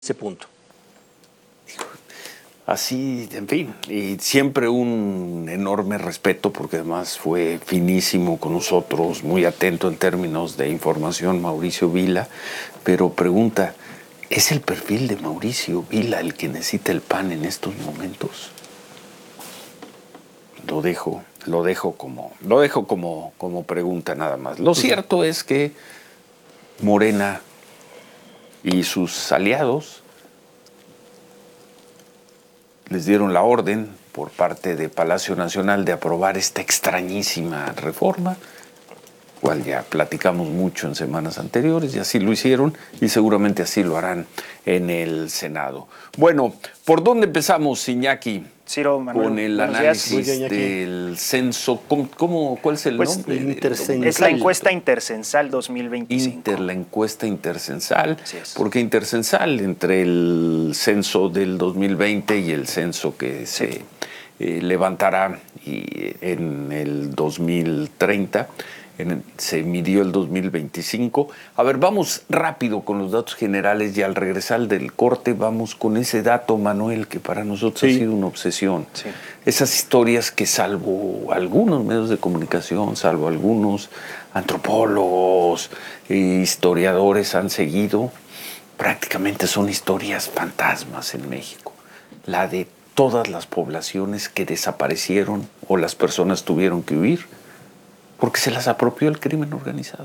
ese punto. Así, en fin, y siempre un enorme respeto porque además fue finísimo con nosotros, muy atento en términos de información, Mauricio Vila, pero pregunta, ¿es el perfil de Mauricio Vila el que necesita el PAN en estos momentos? Lo dejo como pregunta nada más. Lo cierto es que Morena y sus aliados les dieron la orden por parte de Palacio Nacional de aprobar esta extrañísima reforma, cual ya platicamos mucho en semanas anteriores, y así lo hicieron y seguramente así lo harán en el Senado. Bueno, ¿por dónde empezamos, Iñaki? Ciro, Manuel, con el análisis del censo. ¿Cuál es el nombre? Es la encuesta intercensal 2025. La encuesta intercensal. Así es. ¿Por qué intercensal? Entre el censo del 2020 y el censo que se levantará en el 2030. Se midió el 2025. A ver, vamos rápido con los datos generales y al regresar del corte vamos con ese dato, Manuel, que para nosotros ha sido una obsesión. Sí. Esas historias que salvo algunos medios de comunicación, salvo algunos antropólogos e historiadores han seguido, prácticamente son historias fantasmas en México. La de todas las poblaciones que desaparecieron o las personas tuvieron que huir porque se las apropió el crimen organizado.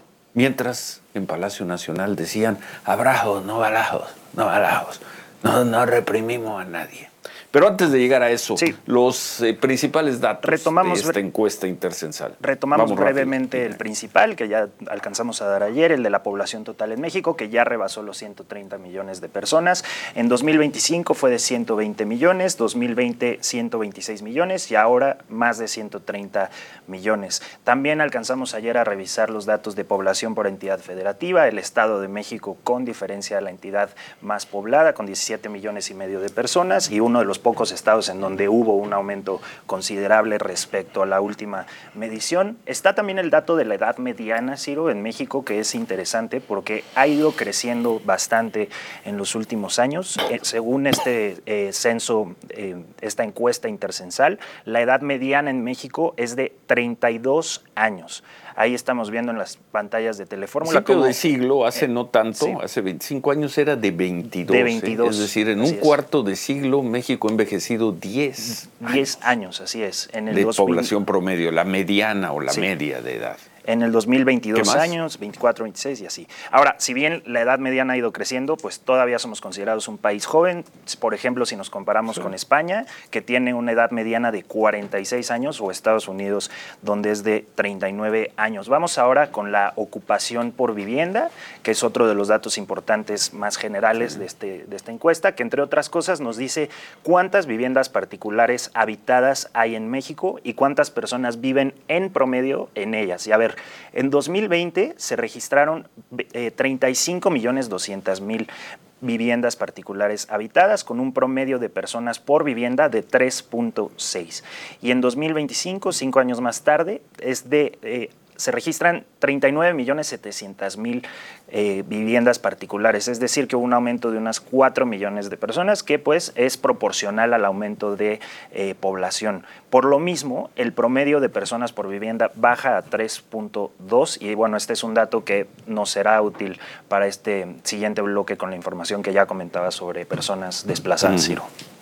Mientras en Palacio Nacional decían, abrazos, no balazos, no balazos, no reprimimos a nadie. Pero antes de llegar a eso, los principales datos de esta encuesta intercensal. Retomamos brevemente el principal, que ya alcanzamos a dar ayer, el de la población total en México, que ya rebasó los 130 millones de personas. En 2025 fue de 120 millones, 2020 126 millones y ahora más de 130 millones. También alcanzamos ayer a revisar los datos de población por entidad federativa. El Estado de México, con diferencia, la entidad más poblada, con 17 millones y medio de personas, y uno de los pocos estados en donde hubo un aumento considerable respecto a la última medición. Está también el dato de la edad mediana, Ciro, en México, que es interesante porque ha ido creciendo bastante en los últimos años. Según este censo, esta encuesta intercensal, la edad mediana en México es de 32 años. Ahí estamos viendo en las pantallas de Telefórmula. Principio de siglo, hace no tanto, hace 25 años era de 22. De 22. Es decir, en un cuarto de siglo México ha envejecido 10 años, así es. En el de población promedio, la mediana o la media de edad. En el 2022 años, 24, 26 y así. Ahora, si bien la edad mediana ha ido creciendo, pues todavía somos considerados un país joven. Por ejemplo, si nos comparamos con España, que tiene una edad mediana de 46 años, o Estados Unidos, donde es de 39 años. Vamos ahora con la ocupación por vivienda, que es otro de los datos importantes más generales de esta encuesta, que entre otras cosas nos dice cuántas viviendas particulares habitadas hay en México y cuántas personas viven en promedio en ellas. Y a ver, en 2020 se registraron 35.200.000 viviendas particulares habitadas, con un promedio de personas por vivienda de 3.6. Y en 2025, 5 años más tarde, se registran 39.700.000 viviendas particulares, es decir, que hubo un aumento de unas 4 millones de personas, que pues es proporcional al aumento de población. Por lo mismo, el promedio de personas por vivienda baja a 3.2 y bueno, este es un dato que nos será útil para este siguiente bloque con la información que ya comentaba sobre personas desplazadas, Ciro.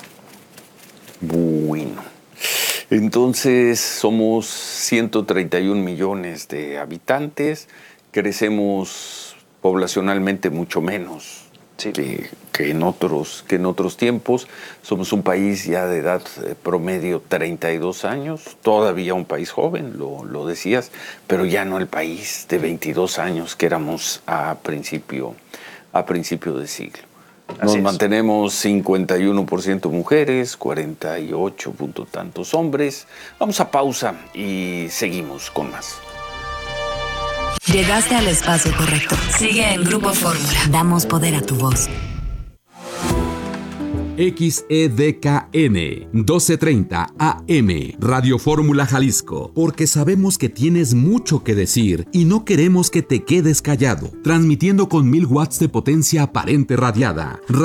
Bueno. Entonces somos 131 millones de habitantes, crecemos poblacionalmente mucho menos que en otros tiempos. Somos un país ya de edad promedio 32 años, todavía un país joven, lo decías, pero ya no el país de 22 años que éramos a principio de siglo. Nos mantenemos 51% mujeres, 48 punto tantos hombres. Vamos a pausa y seguimos con más. Llegaste al espacio correcto. Sigue en Grupo Fórmula. Damos poder a tu voz. XEDKN 1230 AM, Radio Fórmula Jalisco, porque sabemos que tienes mucho que decir y no queremos que te quedes callado, transmitiendo con 1000 watts de potencia aparente radiada.